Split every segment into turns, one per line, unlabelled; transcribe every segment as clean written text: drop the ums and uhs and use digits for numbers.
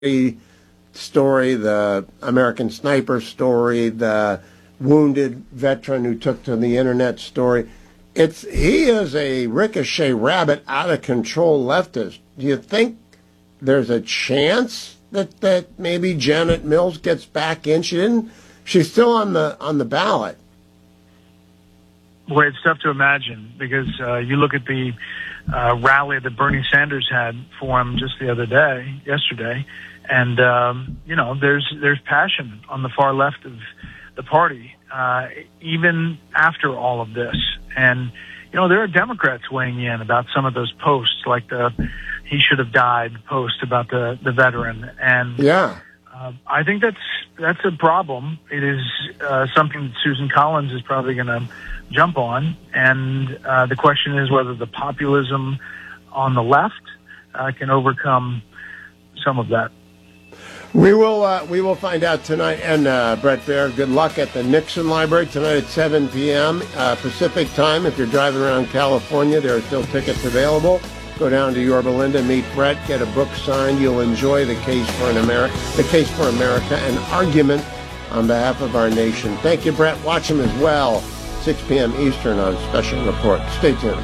story, the American Sniper story, the wounded veteran who took to the internet story. He is a ricochet rabbit, out of control leftist. Do you think there's a chance that maybe Janet Mills gets back in? She's still on the ballot.
Boy, it's tough to imagine because you look at the rally that Bernie Sanders had for him just yesterday, and there's passion on the far left of the party, even after all of this. And there are Democrats weighing in about some of those posts, like the "he should have died" post about the veteran, and I think that's a problem. It is something that Susan Collins is probably going to jump on, and the question is whether the populism on the left can overcome some of that.
We will find out tonight. And Bret Baier, good luck at the Nixon Library tonight at 7 p.m. Pacific time. If you're driving around California, there are still tickets available. Go down to Yorba Linda, meet Bret, get a book signed. You'll enjoy The Case for America, an argument on behalf of our nation. Thank you, Bret. Watch him as well, 6 p.m. Eastern on Special Report. Stay tuned.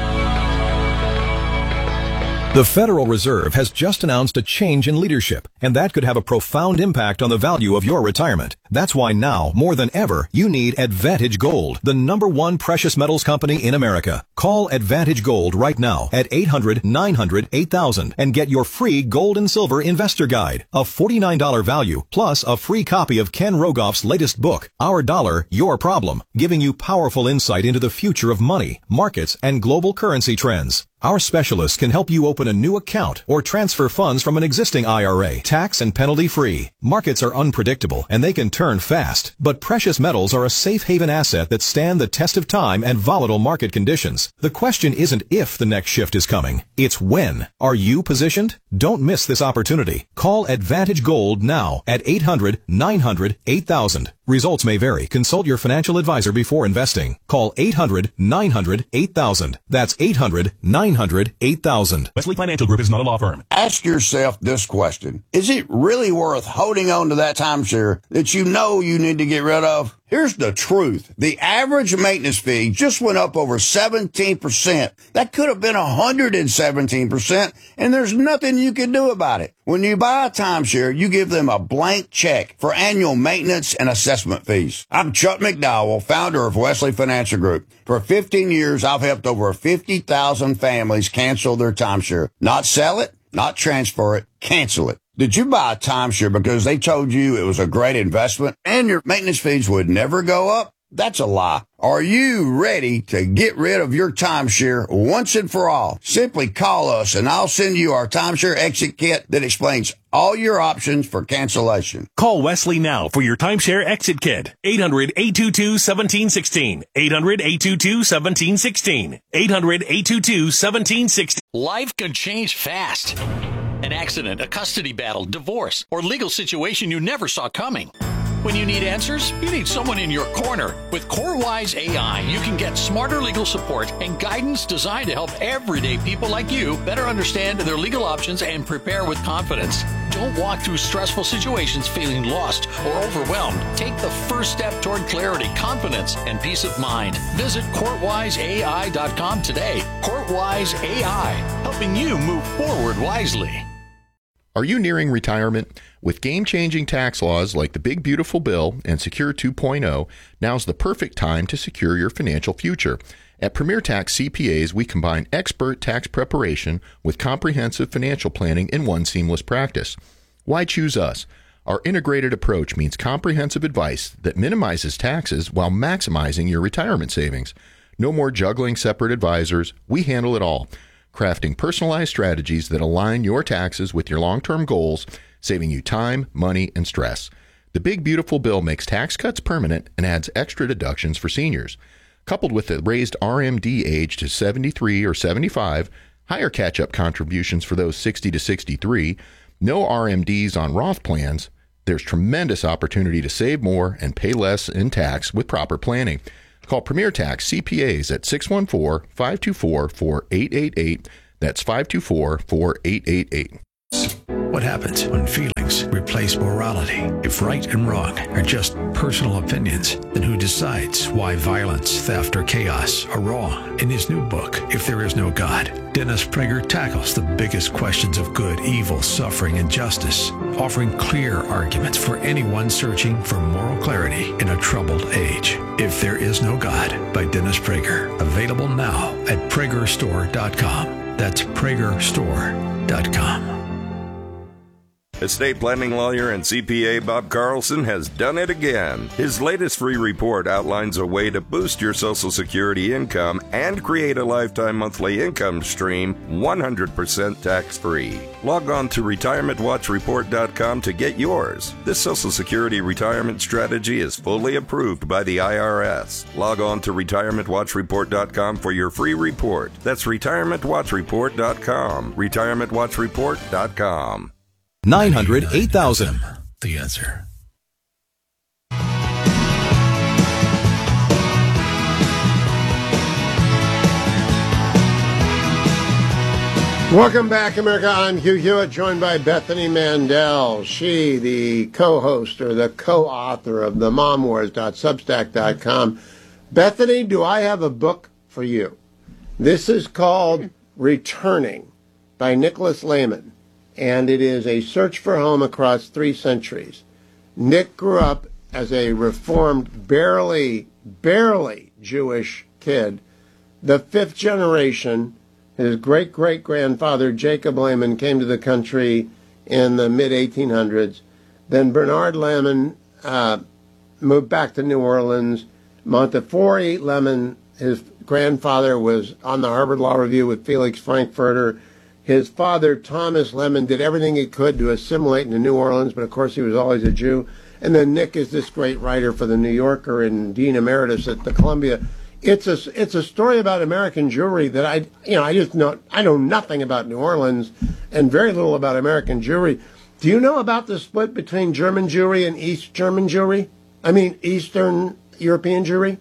The Federal Reserve has just announced a change in leadership, and that could have a profound impact on the value of your retirement. That's why now, more than ever, you need Advantage Gold, the #1 precious metals company in America. Call Advantage Gold right now at 800-900-8000 and get your free gold and silver investor guide, a $49 value, plus a free copy of Ken Rogoff's latest book, Our Dollar, Your Problem, giving you powerful insight into the future of money, markets, and global currency trends. Our specialists can help you open a new account or transfer funds from an existing IRA, tax and penalty free. Markets are unpredictable and they can turn fast, but precious metals are a safe haven asset that stand the test of time and volatile market conditions. The question isn't if the next shift is coming, it's when. Are you positioned? Don't miss this opportunity. Call Advantage Gold now at 800-900-8000. Results may vary. Consult your financial advisor before investing. Call 800-900-8000. That's 800-900-8000.
Wesley Financial Group is not a law firm.
Ask yourself this question. Is it really worth holding on to that timeshare that you know you need to get rid of? Here's the truth. The average maintenance fee just went up over 17%. That could have been 117%, and there's nothing you can do about it. When you buy a timeshare, you give them a blank check for annual maintenance and assessment fees. I'm Chuck McDowell, founder of Wesley Financial Group. For 15 years, I've helped over 50,000 families cancel their timeshare. Not sell it, not transfer it, cancel it. Did you buy a timeshare because they told you it was a great investment and your maintenance fees would never go up? That's a lie. Are you ready to get rid of your timeshare once and for all? Simply call us and I'll send you our timeshare exit kit that explains all your options for cancellation.
Call Wesley now for your timeshare exit kit. 800-822-1716. 800-822-1716. 800-822-1716.
Life could change fast. An accident, a custody battle, divorce, or legal situation you never saw coming. When you need answers, you need someone in your corner. With CourtWise AI, you can get smarter legal support and guidance designed to help everyday people like you better understand their legal options and prepare with confidence. Don't walk through stressful situations feeling lost or overwhelmed. Take the first step toward clarity, confidence, and peace of mind. Visit CourtWiseAI.com today. CourtWise AI, helping you move forward wisely.
Are you nearing retirement? With game-changing tax laws like the Big Beautiful Bill and Secure 2.0, now's the perfect time to secure your financial future. At Premier Tax CPAs, we combine expert tax preparation with comprehensive financial planning in one seamless practice. Why choose us? Our integrated approach means comprehensive advice that minimizes taxes while maximizing your retirement savings. No more juggling separate advisors. We handle it all, crafting personalized strategies that align your taxes with your long-term goals, saving you time, money, and stress. The Big Beautiful Bill makes tax cuts permanent and adds extra deductions for seniors. Coupled with the raised RMD age to 73 or 75, higher catch-up contributions for those 60 to 63, no RMDs on Roth plans, there's tremendous opportunity to save more and pay less in tax with proper planning. Call Premier Tax CPAs at 614-524-4888. That's 524-4888.
What happens when feelings replace morality? If right and wrong are just personal opinions, then who decides why violence, theft, or chaos are wrong? In his new book, If There Is No God, Dennis Prager tackles the biggest questions of good, evil, suffering, and justice, offering clear arguments for anyone searching for moral clarity in a troubled age. If There Is No God by Dennis Prager. Available now at PragerStore.com. That's PragerStore.com.
Estate planning lawyer and CPA Bob Carlson has done it again. His latest free report outlines a way to boost your Social Security income and create a lifetime monthly income stream 100% tax-free. Log on to retirementwatchreport.com to get yours. This Social Security retirement strategy is fully approved by the IRS. Log on to retirementwatchreport.com for your free report. That's retirementwatchreport.com. retirementwatchreport.com.
900-8000.
The answer.
Welcome back, America. I'm Hugh Hewitt, joined by Bethany Mandel. She, the co-host or the co-author of the MomWars.substack.com. Bethany, do I have a book for you? This is called Returning by Nicholas Lehman, and it is a search for home across 3 centuries. Nick grew up as a reformed, barely Jewish kid, the 5th generation. His great-great-grandfather, Jacob Lehman, came to the country in the mid-1800s. Then Bernard Lehman moved back to New Orleans. Montefiore Lehman, his grandfather, was on the Harvard Law Review with Felix Frankfurter. His father, Thomas Lehman, did everything he could to assimilate into New Orleans, but of course he was always a Jew. And then Nick is this great writer for the New Yorker and Dean Emeritus at the Columbia. It's a story about American Jewry that I know nothing about New Orleans and very little about American Jewry. Do you know about the split between German Jewry and East German Jewry? I mean, Eastern European Jewry?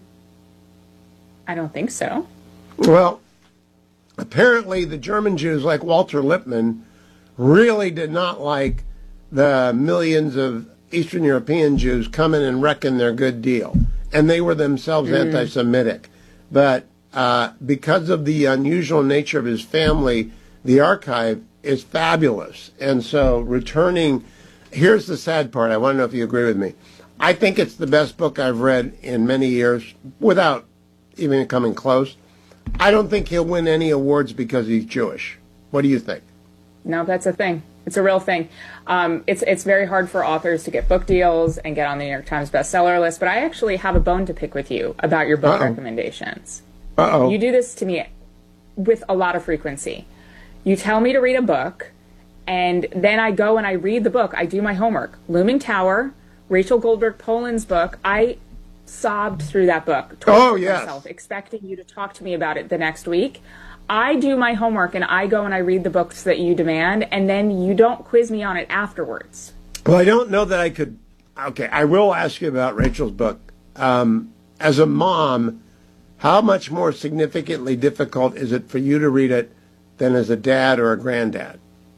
I don't think so.
Well, apparently the German Jews, like Walter Lippmann, really did not like the millions of Eastern European Jews coming and wrecking their good deal. And they were themselves anti-Semitic. But because of the unusual nature of his family, the archive is fabulous. And so returning, here's the sad part. I want to know if you agree with me. I think it's the best book I've read in many years, without even coming close. I don't think he'll win any awards because he's Jewish. What do you think?
No, that's a thing. It's a real thing. It's very hard for authors to get book deals and get on the New York Times bestseller list, but I actually have a bone to pick with you about your book recommendations. You do this to me with a lot of frequency. You tell me to read a book, and then I go and I read the book. I do my homework. Looming Tower, Rachel Goldberg Poland's book. I sobbed through that book. Myself, expecting you to talk to me about it the next week. I do my homework and I go and I read the books that you demand, and then you don't quiz me on it afterwards.
Well, I don't know that I could. Okay, I will ask you about Rachel's book. As a mom, how much more significantly difficult is it for you to read it than as a dad or a granddad?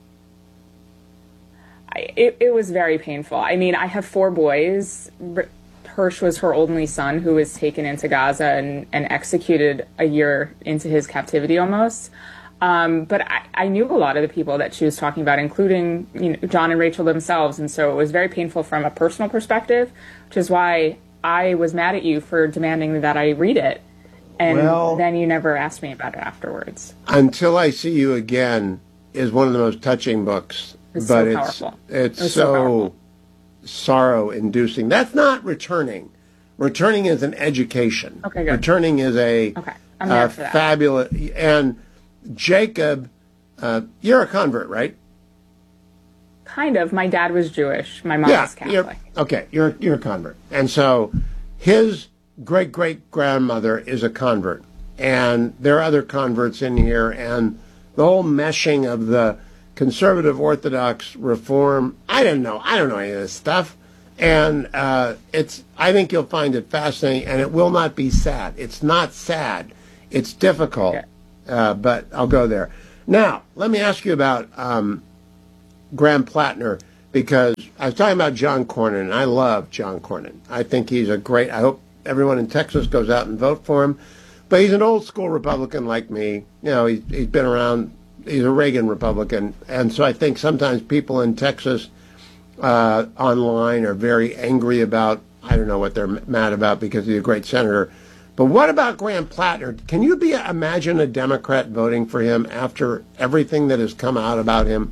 It was very painful. I mean, I have 4 boys. Hirsch was her only son, who was taken into Gaza and executed a year into his captivity almost. But I knew a lot of the people that she was talking about, including John and Rachel themselves. And so it was very painful from a personal perspective, which is why I was mad at you for demanding that I read it. And then you never asked me about it afterwards.
Until I See You Again is one of the most touching books.
It's so powerful.
It's so sorrow-inducing. That's not Returning. Returning is an education.
Okay, good.
Returning is
I'm there for that.
Fabulous. And Jacob, you're a convert, right?
Kind of. My dad was Jewish. My mom was Catholic.
You're a convert. And so his great-great-grandmother is a convert. And there are other converts in here. And the whole meshing of the conservative Orthodox reform, I don't know any of this stuff. And I think you'll find it fascinating, and it will not be sad. It's not sad. It's difficult. But I'll go there. Now, let me ask you about Graham Plattner, because I was talking about John Cornyn, and I love John Cornyn. I think he's a great, I hope everyone in Texas goes out and vote for him. But he's an old school Republican like me. You know, he's been around, he's a Reagan Republican. And so I think sometimes people in Texas online are very angry about, I don't know what they're mad about because he's a great senator. But what about Graham Plattner? Can you imagine a Democrat voting for him after everything that has come out about him?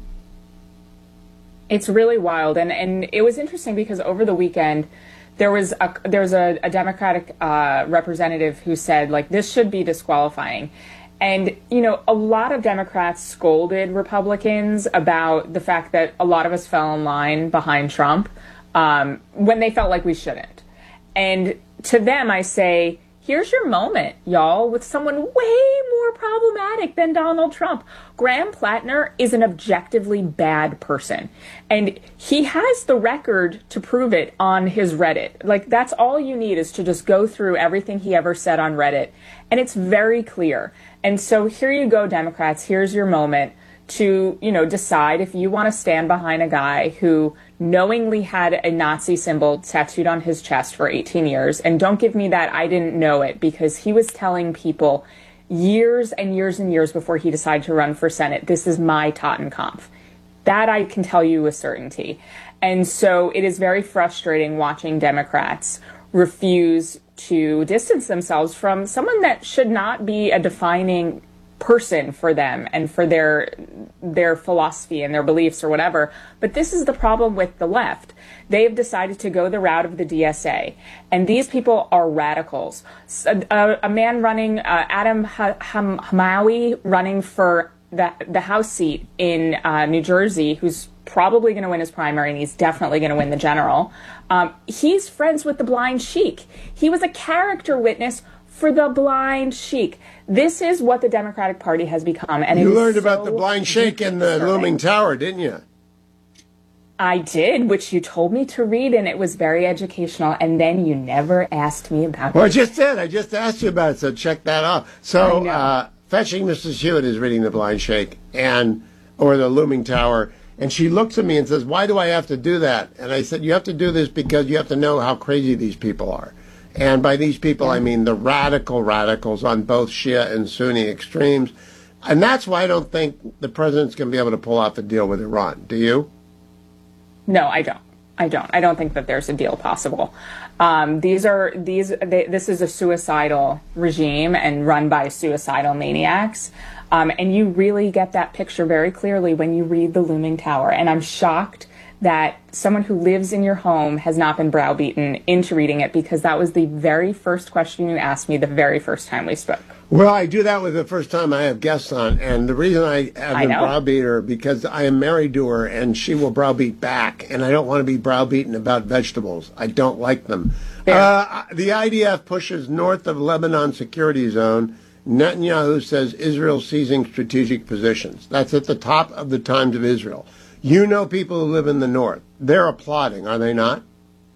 It's really wild. And it was interesting because over the weekend, there was a Democratic representative who said, like, this should be disqualifying. And, you know, a lot of Democrats scolded Republicans about the fact that a lot of us fell in line behind Trump when they felt like we shouldn't. And to them, I say, here's your moment, y'all, with someone way more problematic than Donald Trump. Graham Plattner is an objectively bad person. And he has the record to prove it on his Reddit. Like, that's all you need is to just go through everything he ever said on Reddit. And it's very clear. And so here you go, Democrats. Here's your moment to, you know, decide if you want to stand behind a guy who knowingly had a Nazi symbol tattooed on his chest for 18 years. And don't give me that I didn't know it, because he was telling people years and years and years before he decided to run for Senate, this is my Totenkampf. That I can tell you with certainty. And so it is very frustrating watching Democrats refuse to distance themselves from someone that should not be a defining person for them and for their philosophy and their beliefs or whatever. But this is the problem with the left. They have decided to go the route of the DSA. And these people are radicals. A man running, Adam Hamawi, running for the House seat in New Jersey, who's probably going to win his primary, and he's definitely going to win the general. He's friends with the blind sheik. He was a character witness for the blind sheik. This is what the Democratic Party has become. And
you learned about the blind sheik in the looming tower, didn't you?
I did, which you told me to read, and it was very educational. And then you never asked me about it.
Well, I just did. I just asked you about it, so check that out. So, Fetching Mrs. Hewitt is reading The Blind Sheik or The Looming Tower, and she looks at me and says, why do I have to do that? And I said, you have to do this because you have to know how crazy these people are. And by these people, I mean the radicals on both Shia and Sunni extremes. And that's why I don't think the president's going to be able to pull off a deal with Iran. Do you?
No, I don't. I don't think that there's a deal possible. This is a suicidal regime and run by suicidal maniacs. And you really get that picture very clearly when you read The Looming Tower. And I'm shocked that someone who lives in your home has not been browbeaten into reading it, because that was the very first question you asked me the very first time we spoke.
Well, I do that with the first time I have guests on, and the reason I haven't browbeat her because I am married to her, and she will browbeat back, and I don't want to be browbeaten about vegetables. I don't like them. The IDF pushes north of Lebanon security zone. Netanyahu says Israel seizing strategic positions. That's at the top of the Times of Israel. You know people who live in the north. They're applauding, are they not?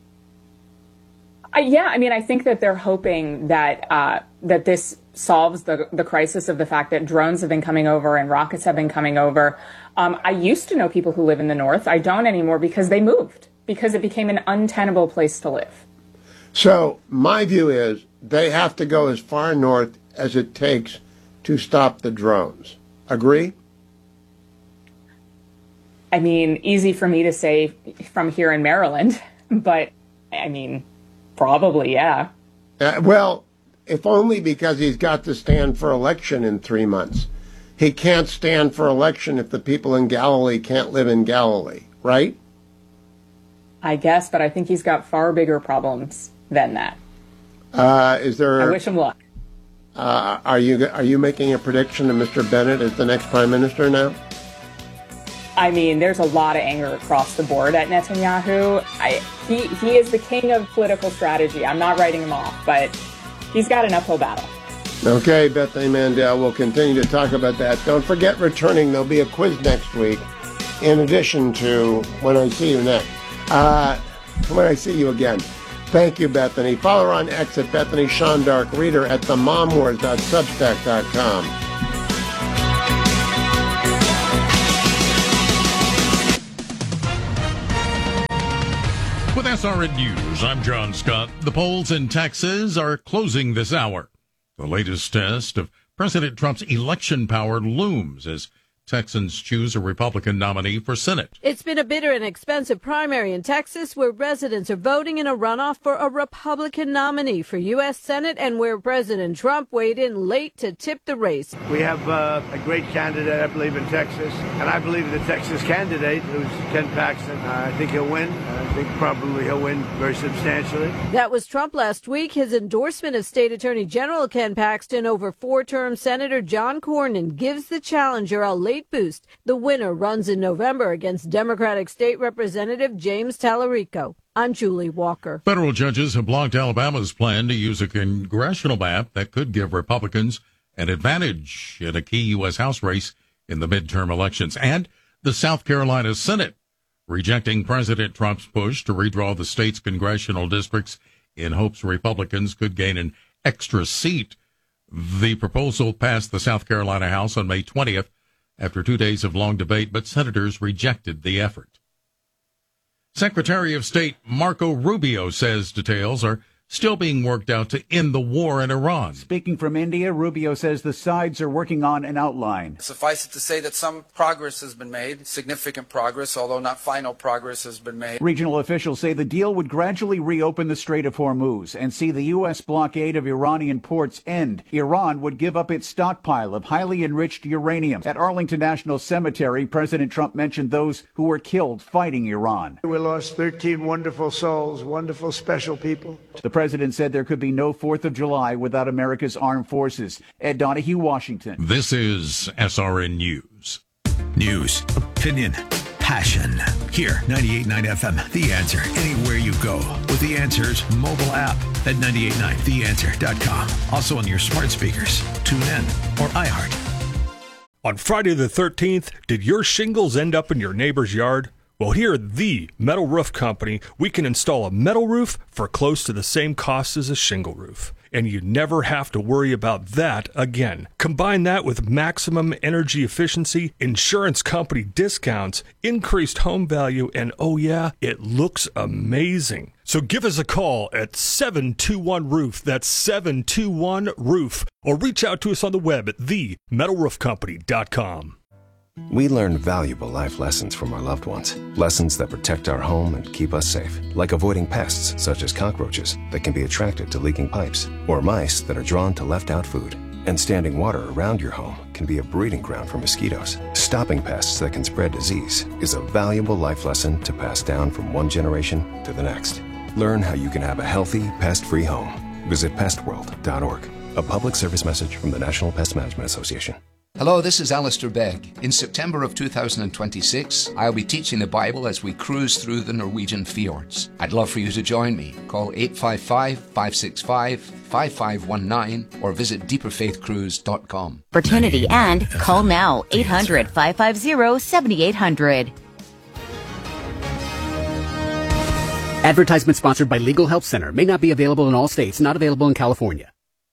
Yeah, I mean, I think that they're hoping that that this solves the crisis of the fact that drones have been coming over and rockets have been coming over. I used to know people who live in the north. I don't anymore because they moved, because it became an untenable place to live.
So my view is they have to go as far north as it takes to stop the drones. Agree?
I mean, easy for me to say from here in Maryland, but I mean, probably, yeah.
Well, if only because he's got to stand for election in 3 months. He can't stand for election if the people in Galilee can't live in Galilee, right?
I guess, but I think he's got far bigger problems than that. I wish him luck.
Are you making a prediction that Mr. Bennett is the next prime minister now?
I mean, there's a lot of anger across the board at Netanyahu. He is the king of political strategy. I'm not writing him off, but he's got an uphill battle.
Okay, Bethany Mandel, we'll continue to talk about that. Don't forget, returning, there'll be a quiz next week, in addition to when I see you next. When I see you again. Thank you, Bethany. Follow her on X at Bethany Shondark, reader at themomwars.substack.com.
With SRN News, I'm John Scott. The polls in Texas are closing this hour. The latest test of President Trump's election power looms as Texans choose a Republican nominee for Senate.
It's been a bitter and expensive primary in Texas where residents are voting in a runoff for a Republican nominee for U.S. Senate and where President Trump weighed in late to tip the race.
We have a great candidate, I believe, in Texas, and I believe the Texas candidate, who's Ken Paxton, I think he'll win. I think probably he'll win very substantially.
That was Trump last week. His endorsement of State Attorney General Ken Paxton over four-term Senator John Cornyn gives the challenger a late boost. The winner runs in November against Democratic State Representative James Tallarico. I'm Julie Walker.
Federal judges have blocked Alabama's plan to use a congressional map that could give Republicans an advantage in a key U.S. House race in the midterm elections. And the South Carolina Senate rejecting President Trump's push to redraw the state's congressional districts in hopes Republicans could gain an extra seat. The proposal passed the South Carolina House on May 20th. After 2 days of long debate, but senators rejected the effort. Secretary of State Marco Rubio says details are still being worked out to end the war in Iran.
Speaking from India, Rubio says the sides are working on an outline.
Suffice it to say that some progress has been made, significant progress, although not final progress has been made.
Regional officials say the deal would gradually reopen the Strait of Hormuz and see the U.S. blockade of Iranian ports end. Iran would give up its stockpile of highly enriched uranium. At Arlington National Cemetery, President Trump mentioned those who were killed fighting Iran.
We lost 13 wonderful souls, wonderful, special people.
The president said there could be no 4th of July without America's armed forces. Ed Donahue, Washington.
This is SRN News.
News, opinion, passion. Here, 98.9 FM, The Answer. Anywhere you go with The Answer's mobile app at 98.9theanswer.com. Also on your smart speakers, tune in, or iHeart.
On Friday the 13th, did your shingles end up in your neighbor's yard? Well, here at The Metal Roof Company, we can install a metal roof for close to the same cost as a shingle roof. And you never have to worry about that again. Combine that with maximum energy efficiency, insurance company discounts, increased home value, and oh yeah, it looks amazing. So give us a call at 721-ROOF. That's 721-ROOF. Or reach out to us on the web at themetalroofcompany.com.
We learn valuable life lessons from our loved ones. Lessons that protect our home and keep us safe. Like avoiding pests such as cockroaches that can be attracted to leaking pipes, or mice that are drawn to left-out food. And standing water around your home can be a breeding ground for mosquitoes. Stopping pests that can spread disease is a valuable life lesson to pass down from one generation to the next. Learn how you can have a healthy, pest-free home. Visit pestworld.org. A public service message from the National Pest Management Association.
Hello, this is Alistair Begg. In September of 2026, I'll be teaching the Bible as we cruise through the Norwegian fjords. I'd love for you to join me. Call 855-565-5519 or visit deeperfaithcruise.com.
Opportunity and call now 800-550-7800.
Advertisement sponsored by Legal Help Center. May not be available in all states. Not available in California.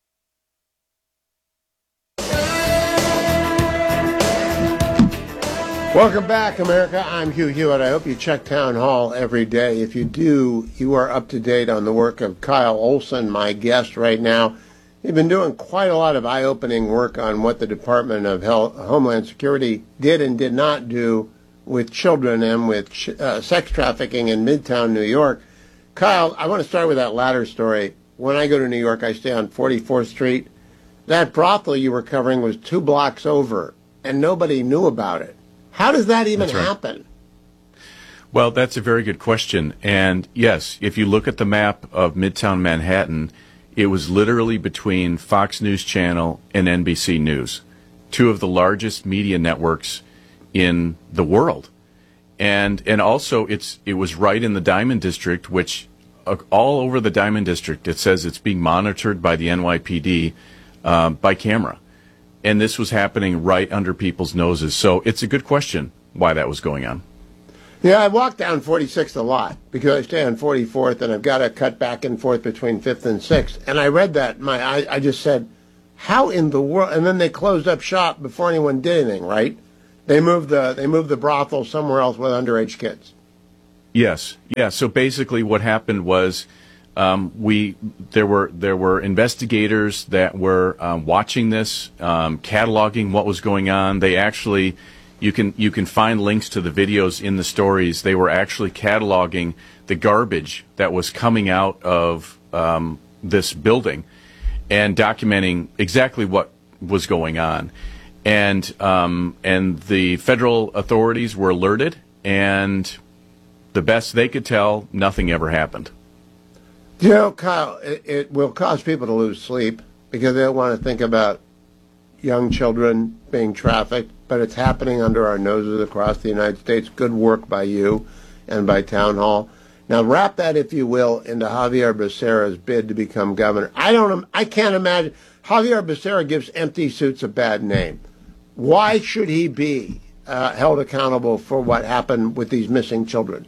Welcome back, America. I'm Hugh Hewitt. I hope you check Town Hall every day. If you do, you are up to date on the work of Kyle Olson, my guest right now. He's been doing quite a lot of eye-opening work on what the Department of Homeland Security did and did not do with children and with sex trafficking in Midtown New York. Kyle, I want to start with that latter story. When I go to New York, I stay on 44th Street. That brothel you were covering was 2 blocks over, and nobody knew about it. How does that even happen?
Well, that's a very good question. And yes, if you look at the map of Midtown Manhattan, it was literally between Fox News Channel and NBC News, 2 of the largest media networks in the world. And also it was right in the Diamond District, which all over the Diamond District, it says it's being monitored by the NYPD by camera. And this was happening right under people's noses. So it's a good question why that was going on.
Yeah, I walk down 46th a lot because I stay on 44th and I've got to cut back and forth between 5th and 6th. And I read that, I just said, how in the world? And then they closed up shop before anyone did anything, right? They moved the brothel somewhere else with underage kids.
Yes. Yeah. So basically, what happened was there were investigators that were watching this, cataloging what was going on. They actually, you can find links to the videos in the stories. They were actually cataloging the garbage that was coming out of this building and documenting exactly what was going on. And the federal authorities were alerted, and the best they could tell, nothing ever happened.
You know, Kyle, it will cause people to lose sleep because they don't want to think about young children being trafficked, but it's happening under our noses across the United States. Good work by you and by Town Hall. Now, wrap that, if you will, into Javier Becerra's bid to become governor. I can't imagine. Javier Becerra gives empty suits a bad name. Why should he be held accountable for what happened with these missing children?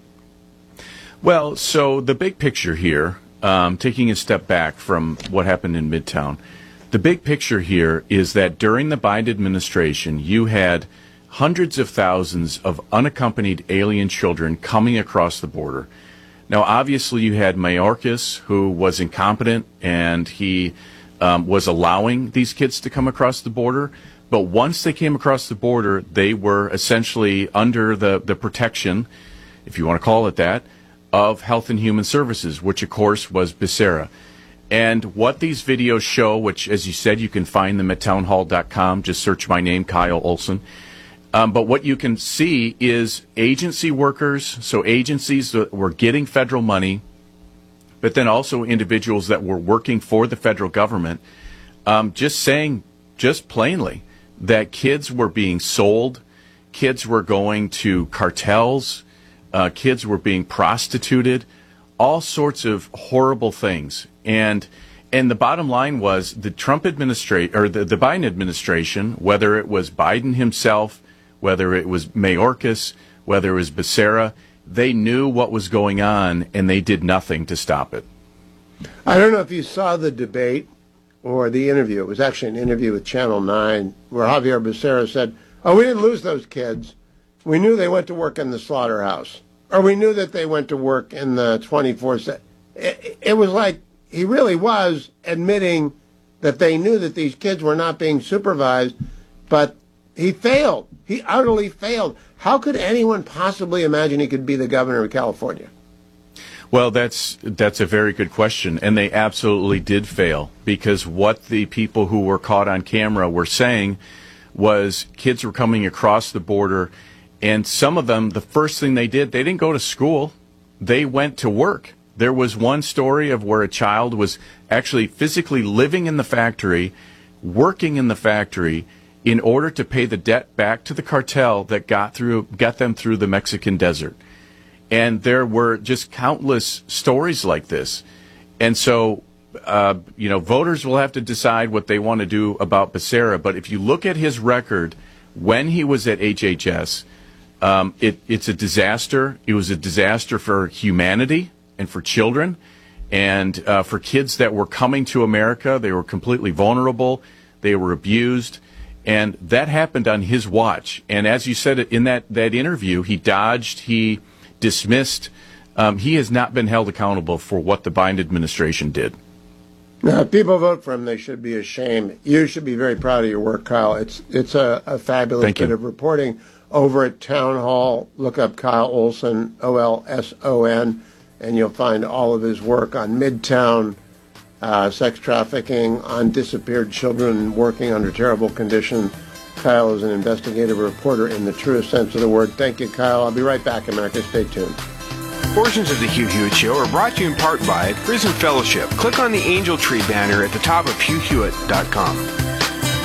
Well, so the big picture here, taking a step back from what happened in Midtown, the big picture here is that during the Biden administration, you had hundreds of thousands of unaccompanied alien children coming across the border. Now, obviously, you had Mayorkas, who was incompetent, and he was allowing these kids to come across the border. But once they came across the border, they were essentially under the protection, if you want to call it that, of Health and Human Services, which, of course, was Becerra. And what these videos show, which, as you said, you can find them at townhall.com. Just search my name, Kyle Olson. But what you can see is agency workers, so agencies that were getting federal money, but then also individuals that were working for the federal government, just saying, just plainly, that kids were being sold, kids were going to cartels, kids were being prostituted, all sorts of horrible things. And the bottom line was the Trump administration, or the Biden administration, whether it was Biden himself, whether it was Mayorkas, whether it was Becerra, they knew what was going on, and they did nothing to stop it.
I don't know if you saw the debate or the interview. It was actually an interview with Channel 9 where Javier Becerra said, we didn't lose those kids. We knew they went to work in the slaughterhouse, or we knew that they went to work in the 24/7. It was like he really was admitting that they knew that these kids were not being supervised, but he failed. He utterly failed. How could anyone possibly imagine he could be the governor of California?
Well, that's a very good question, and they absolutely did fail, because what the people who were caught on camera were saying was kids were coming across the border, and some of them, the first thing they did, they didn't go to school. They went to work. There was one story of where a child was actually physically living in the factory, working in the factory, in order to pay the debt back to the cartel that got them through the Mexican desert. And there were just countless stories like this. And so, voters will have to decide what they want to do about Becerra. But if you look at his record when he was at HHS, it's a disaster. It was a disaster for humanity and for children and for kids that were coming to America. They were completely vulnerable. They were abused. And that happened on his watch. And as you said in that interview, he dodged, he dismissed. He has not been held accountable for what the Biden administration did.
Now, if people vote for him, they should be ashamed. You should be very proud of your work, Kyle. It's a fabulous bit of reporting over at Town Hall. Look up Kyle Olson, Olson, and you'll find all of his work on Midtown, sex trafficking, on disappeared children working under terrible conditions. Kyle is an investigative reporter in the truest sense of the word. Thank you, Kyle. I'll be right back, America. Stay tuned.
Portions of the Hugh Hewitt Show are brought to you in part by Prison Fellowship. Click on the Angel Tree banner at the top of HughHewitt.com.